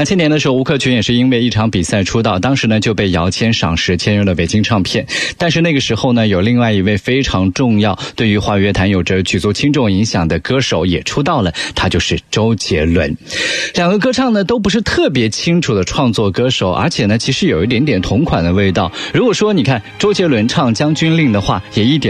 2000年的时候，吴克群也是因为一场比赛出道，当时呢就被姚谦赏识签约了北京唱片。但是那个时候呢，有另外一位非常重要，对于华语乐坛有着举足轻重影响的歌手也出道了，他就是周杰伦。两个歌唱呢都不是特别清楚的创作歌手，而且呢其实有一点点同款的味道。如果说你看周杰伦唱《将军令》的话，也一点